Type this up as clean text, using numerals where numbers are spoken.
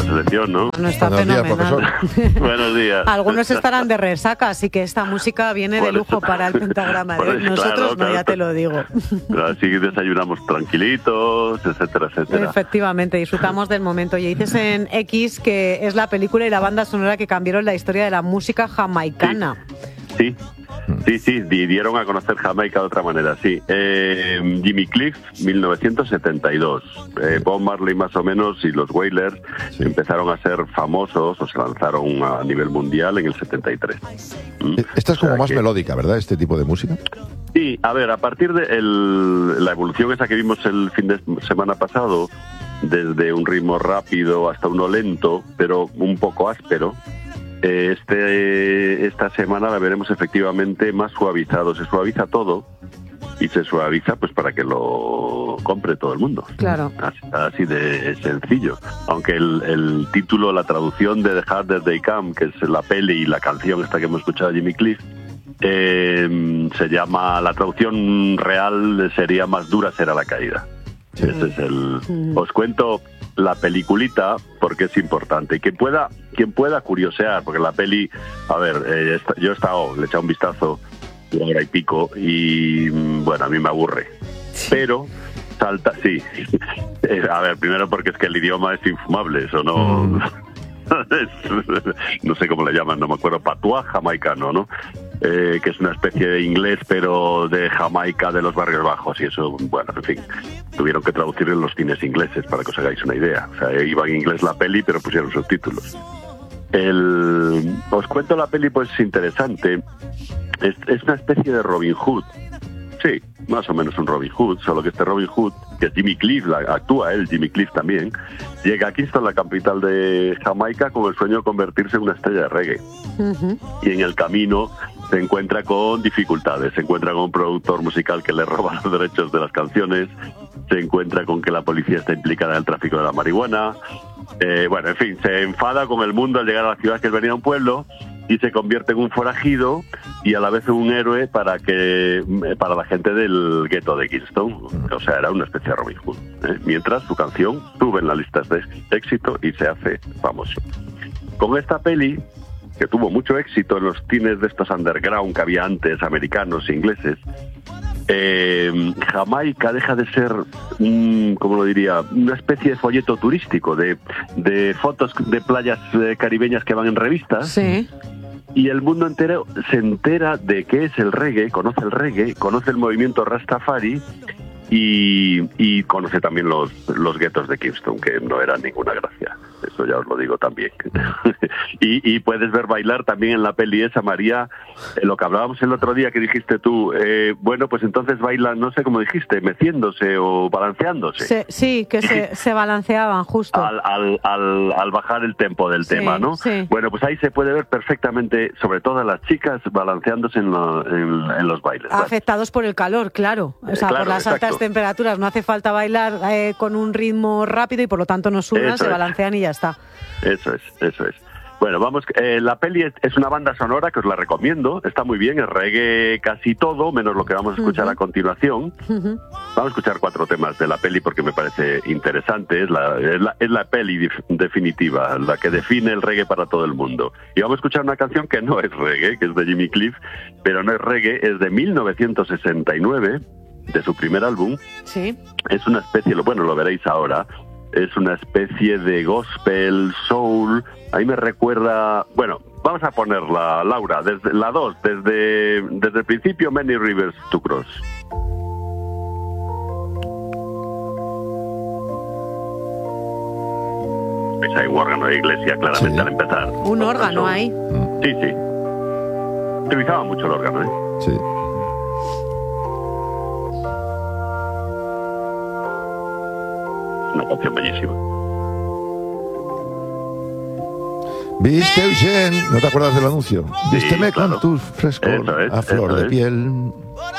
selección, ¿no? No está Buenos días, fenomenal. Buenos días. Algunos estarán de resaca, así que esta música viene de lujo para el pentagrama de hoy. Nosotros no, ya te lo digo. Pero así desayunamos tranquilitos, etcétera, etcétera. Efectivamente, disfrutamos del momento. Y dices en X que es la película y la banda sonora que cambiaron la historia de la música jamaicana. Sí, dieron a conocer Jamaica de otra manera, sí. Jimmy Cliff, 1972. Bob Marley más o menos y los Wailers empezaron a ser famosos o se lanzaron a nivel mundial en el 73. Esta es como más melódica, ¿verdad? Este tipo de música. Sí, a ver, a partir de la evolución esa que vimos el fin de semana pasado, desde un ritmo rápido hasta uno lento, pero un poco áspero, esta semana la veremos efectivamente más suavizado. Se suaviza todo y se suaviza pues para que lo compre todo el mundo. Claro. Así de sencillo. Aunque el título, la traducción de The Harder They Come, que es la peli y la canción esta que hemos escuchado de Jimmy Cliff, se llama, la traducción real sería Más dura será la caída. Sí. Ese es os cuento la peliculita porque es importante. Y quien pueda curiosear, porque la peli, a ver, yo he estado, le he echado un vistazo, una hora y pico, y bueno, a mí me aburre. Sí. Pero salta, sí. A ver, primero porque es que el idioma es infumable, eso no... no sé cómo le llaman, no me acuerdo, patuá jamaicano, ¿no? Que es una especie de inglés, pero de Jamaica de los barrios bajos, y eso, bueno, en fin, tuvieron que traducir en los cines ingleses para que os hagáis una idea. O sea, iba en inglés la peli, pero pusieron subtítulos. Os cuento la peli, pues es interesante. Es una especie de Robin Hood. Sí, más o menos un Robin Hood, solo que este Robin Hood, que es Jimmy Cliff, actúa él, Jimmy Cliff también, llega a Kingston, la capital de Jamaica, con el sueño de convertirse en una estrella de reggae. Uh-huh. Y en el camino se encuentra con dificultades, se encuentra con un productor musical que le roba los derechos de las canciones, se encuentra con que la policía está implicada en el tráfico de la marihuana, bueno, en fin, se enfada con el mundo al llegar a la ciudad, que él venía a un pueblo, y se convierte en un forajido y a la vez en un héroe para la gente del gueto de Kingston. O sea, era una especie de Robin Hood, mientras su canción sube en las listas de éxito y se hace famoso. Con esta peli, que tuvo mucho éxito en los cines de estos underground que había antes, americanos e ingleses, Jamaica deja de ser ¿cómo lo diría? Una especie de folleto turístico de fotos de playas caribeñas que van en revistas. Sí. Y el mundo entero se entera de qué es el reggae, conoce el movimiento Rastafari y conoce también los guetos de Kingston, que no eran ninguna gracia. Eso ya os lo digo también. y puedes ver bailar también en la peli esa, María, lo que hablábamos el otro día que dijiste tú, bueno, pues entonces bailan, no sé cómo dijiste, meciéndose o balanceándose. Sí, que se balanceaban justo. Al bajar el tempo del tema, ¿no? Sí. Bueno, pues ahí se puede ver perfectamente, sobre todo a las chicas, balanceándose en los bailes. Afectados por el calor, claro. O sea, claro, por las altas temperaturas. No hace falta bailar con un ritmo rápido y por lo tanto no sudan, se balancean y ya está. Eso es. Bueno, vamos, la peli es una banda sonora que os la recomiendo, está muy bien, es reggae casi todo, menos lo que vamos a escuchar a continuación. Vamos a escuchar 4 temas de la peli porque me parece interesante, es la peli definitiva, la que define el reggae para todo el mundo. Y vamos a escuchar una canción que no es reggae, que es de Jimmy Cliff, pero no es reggae, es de 1969, de su primer álbum. Sí. Es una especie, bueno, lo veréis ahora, es una especie de gospel, soul. Ahí me recuerda... Bueno, vamos a ponerla, Laura, desde la 2, desde el principio, Many Rivers to Cross. Pues hay un órgano de iglesia, claramente, al empezar. Un órgano ahí. Sí. Utilizaba mucho el órgano, ¿eh? Sí. Una canción bellísima. Viste, Eugene, ¿no te acuerdas del anuncio? Vísteme con tus frescos a flor de piel.